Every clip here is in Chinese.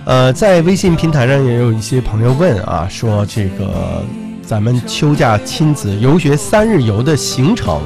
在微信平台上也有一些朋友问啊，说这个咱们秋假亲子游学3日游的行程。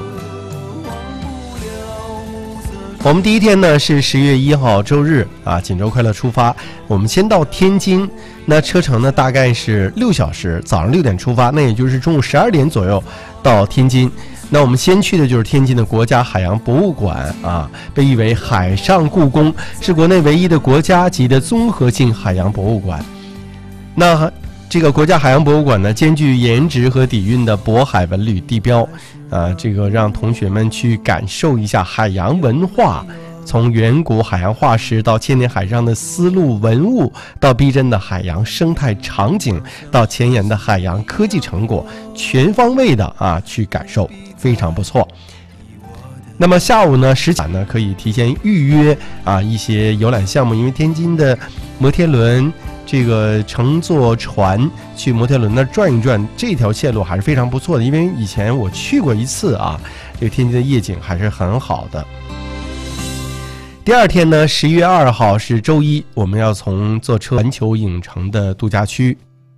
我们第一天呢是10月1号周日啊，锦州快乐出发。我们先到天津，那车程呢大概是6小时，早上6点出发，那也就是中午12点左右到天津。那我们先去的就是天津的国家海洋博物馆啊，被誉为海上故宫，是国内唯一的国家级的综合性海洋博物馆。那这个国家海洋博物馆呢，兼具颜值和底蕴的渤海文旅地标，这个让同学们去感受一下海洋文化，从远古海洋化石到千年海上的丝路文物，到逼真的海洋生态场景，到前沿的海洋科技成果，全方位的去感受，非常不错。那么下午呢10点呢可以提前预约一些游览项目，因为天津的摩天轮，这个乘坐船去摩天轮那转一转，这条线路还是非常不错的，因为以前我去过一次这个天津的夜景还是很好的。第二天呢11月2号是周一，我们要坐车环球影城的度假区。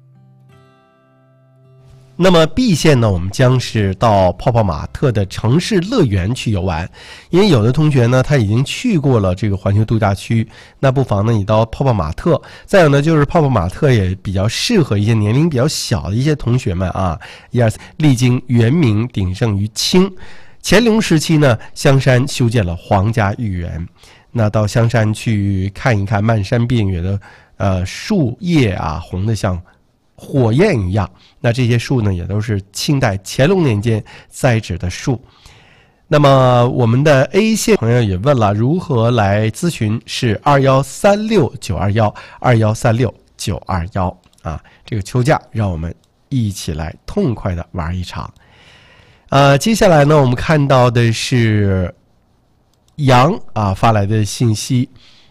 那么 B 线呢，我们将是到泡泡玛特的城市乐园去游玩，因为有的同学呢他已经去过了这个环球度假区，那不妨呢你到泡泡玛特。再有呢就是泡泡玛特也比较适合一些年龄比较小的一些同学们历经元明鼎盛于清，乾隆时期呢香山修建了皇家御园，那到香山去看一看漫山遍野的树叶红得像火焰一样，那这些树呢也都是清代乾隆年间栽植的树。那么我们的 A 线朋友也问了，如何来咨询？是2136-921 2136-921这个秋假让我们一起来痛快的玩一场。接下来呢我们看到的是杨发来的信息，